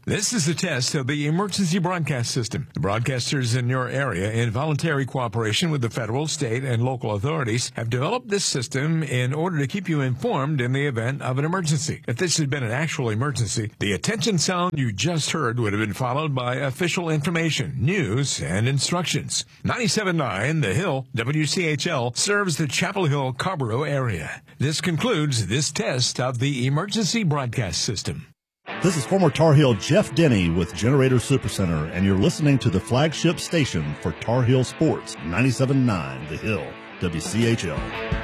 This is a test of the emergency broadcast system. The broadcasters in your area, in voluntary cooperation with the federal, state, and local authorities, have developed this system in order to keep you informed in the event of an emergency. If this had been an actual emergency, the attention sound you just heard would have been followed by official information, news, and instructions. 97.9 The Hill, WCHL, serves the Chapel Hill, Carrboro area. This concludes this test of the emergency broadcast system. This is former Tar Heel Jeff Denny with Generator Supercenter, and you're listening to the flagship station for Tar Heel Sports, 97.9 The Hill, WCHL.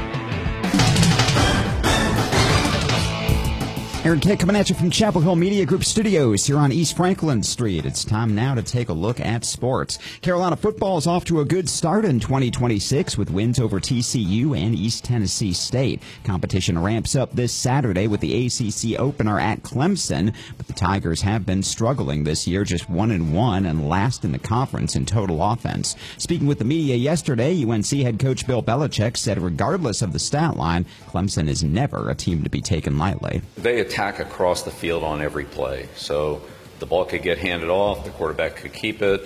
Aaron Kick coming at you from Chapel Hill Media Group Studios here on East Franklin Street. It's time now to take a look at sports. Carolina football is off to a good start in 2026 with wins over TCU and East Tennessee State. Competition ramps up this Saturday with the ACC opener at Clemson, but the Tigers have been struggling this year, just 1-1 and last in the conference in total offense. Speaking with the media yesterday, UNC head coach Bill Belichick said regardless of the stat line, Clemson is never a team to be taken lightly. They attack across the field on every play. So the ball could get handed off, the quarterback could keep it,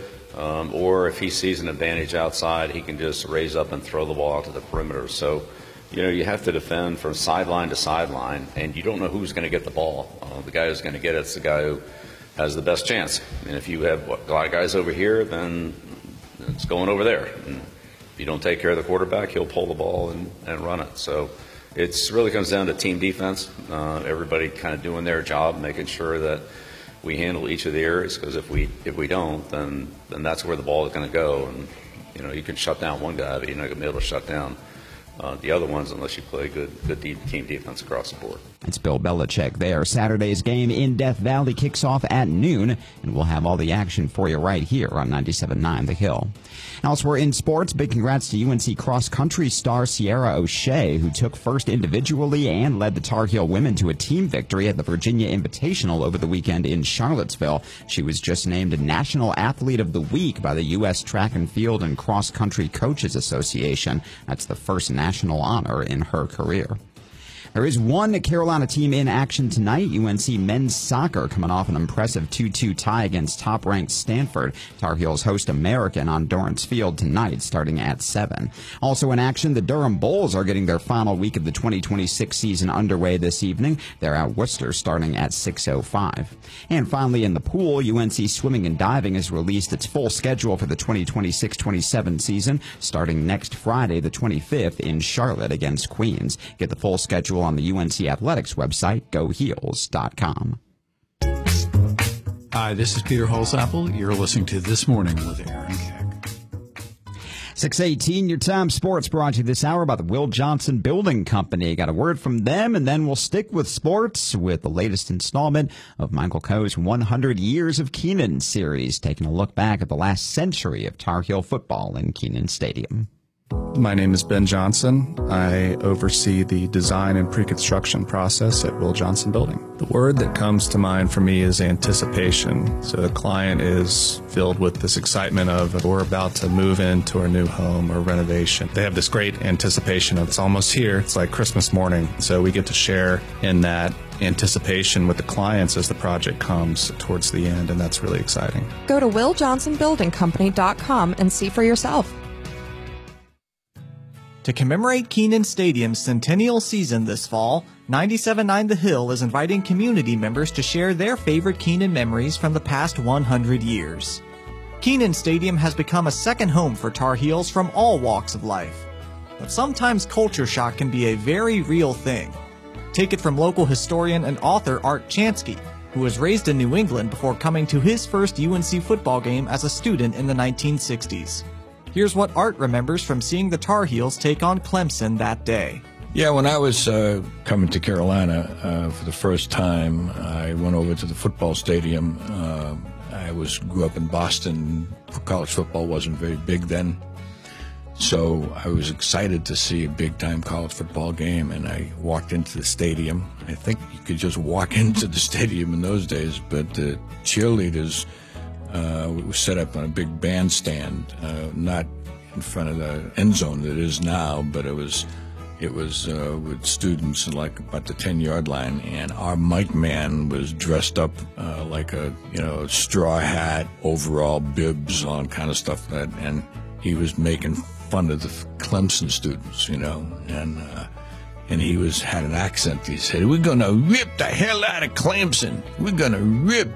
or if he sees an advantage outside, he can just raise up and throw the ball out to the perimeter. So, you have to defend from sideline to sideline, and you don't know who's going to get the ball. The guy who's going to get it's the guy who has the best chance. And if you have a lot of guys over here, then it's going over there. And if you don't take care of the quarterback, he'll pull the ball and run it. So it really comes down to team defense, everybody kind of doing their job, making sure that we handle each of the areas, because if we don't, then that's where the ball is going to go. And, you can shut down one guy, but you're not going to be able to shut down the other ones unless you play good team defense across the board. It's Bill Belichick there. Saturday's game in Death Valley kicks off at noon, and we'll have all the action for you right here on 97.9 The Hill. Elsewhere in sports, big congrats to UNC cross-country star Sierra O'Shea, who took first individually and led the Tar Heel women to a team victory at the Virginia Invitational over the weekend in Charlottesville. She was just named National Athlete of the Week by the U.S. Track and Field and Cross Country Coaches Association. That's the first national honor in her career. There is one Carolina team in action tonight. UNC men's soccer coming off an impressive 2-2 tie against top-ranked Stanford. Tar Heels host American on Dorrance Field tonight, starting at 7. Also in action, the Durham Bulls are getting their final week of the 2026 season underway this evening. They're at Worcester starting at 6:05. And finally in the pool, UNC Swimming and Diving has released its full schedule for the 2026-27 season, starting next Friday, the 25th, in Charlotte against Queens. Get the full schedule on the UNC Athletics website, goheels.com. Hi, this is Peter Holzapfel. You're listening to This Morning with Aaron Keck. 6:18, your time sports brought to you this hour by the Will Johnson Building Company. Got a word from them, and then we'll stick with sports with the latest installment of Michael Coe's 100 Years of Kenan series, taking a look back at the last century of Tar Heel football in Kenan Stadium. My name is Ben Johnson. I oversee the design and pre-construction process at Will Johnson Building. The word that comes to mind for me is anticipation. So the client is filled with this excitement of we're about to move into our new home or renovation. They have this great anticipation of it's almost here. It's like Christmas morning. So we get to share in that anticipation with the clients as the project comes towards the end, and that's really exciting. Go to WillJohnsonBuildingCompany.com and see for yourself. To commemorate Kenan Stadium's centennial season this fall, 97.9 The Hill is inviting community members to share their favorite Kenan memories from the past 100 years. Kenan Stadium has become a second home for Tar Heels from all walks of life. But sometimes culture shock can be a very real thing. Take it from local historian and author Art Chansky, who was raised in New England before coming to his first UNC football game as a student in the 1960s. Here's what Art remembers from seeing the Tar Heels take on Clemson that day. Yeah, when I was coming to Carolina for the first time, I went over to the football stadium. I grew up in Boston. College football wasn't very big then. So I was excited to see a big-time college football game, and I walked into the stadium. I think you could just walk into the stadium in those days, but the cheerleaders was set up on a big bandstand, not in front of the end zone that it is now, but it was, It was with students like about the 10-yard line, and our mic man was dressed up like a straw hat, overall, bibs, all kind of stuff and he was making fun of the Clemson students, and he had an accent. He said, "We're gonna rip the hell out of Clemson. We're gonna rip